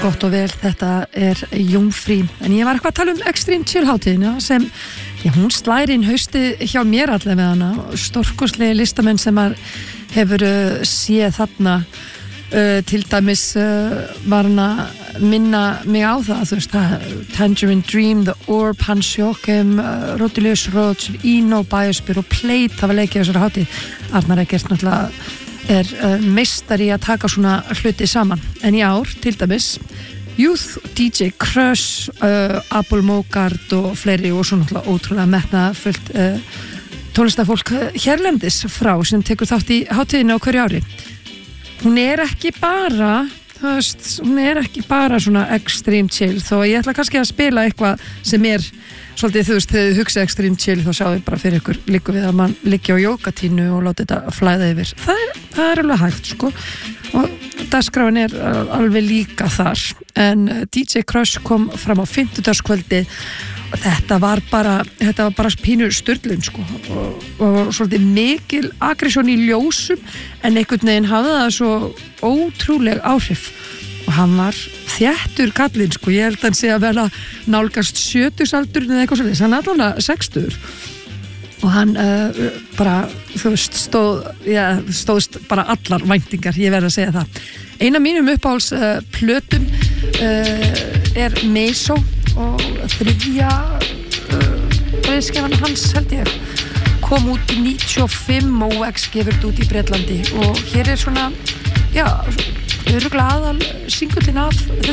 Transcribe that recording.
gott og vel, þetta Jómfrí. En ég var eitthvað að tala Extreme Chill hátíðina sem, hún slæri inn haustið hjá mér allavega með hana. Stórkostlegi listamenn sem hefur séð þarna. Til dæmis var hann að minna mig á það, þú veist það, Tangerine Dream, The Orb, Hans Joachim, Rodelius Roach, Eno, Biosphere og Plate hafa leikið á þessari hátíð. Arnar Eggert náttúrulega meistari að taka svona hluti saman. En í ár, til dæmis, Youth, DJ Crush, Apple Mogart og fleiri og svo náttúrulega ótrúlega metnaðfullt tónlistafólk hérlendis frá sem tekur þátt í hátíðinni á hverju ári. Hún ekki bara, þú veist, hún ekki bara svona extreme chill, þó ég ætla kannski að spila eitthvað sem svolítið, þú veist, þegar þið hugsa extreme chill þá sjáðu bara fyrir ykkur líku við að mann liggi á jógatínu og láti þetta flæða yfir. Það alveg hægt, sko, og dagskráin alveg líka þar, en DJ Crush kom fram á 50-dagskvöldi og þetta var bara pínu sturlun, sko, og svolítið mikil aggression í ljósum, en einhvern veginn hafði það svo ótrúleg áhrif og hann var þéttur kallinn, sko, ég held að hann sé að vera nálgast 70-aldur eða eitthvað svolítið, hann allan 60 og hann bara, þú veist, stóðst bara allar væntingar, ég verð að segja það. Ein af mínum uppáhalds plötum Meso og þriðja breiðskefan hans held ég kom út í 95 og Wax gefur út í Bretlandi og hér svona örugglega aðal singullinn af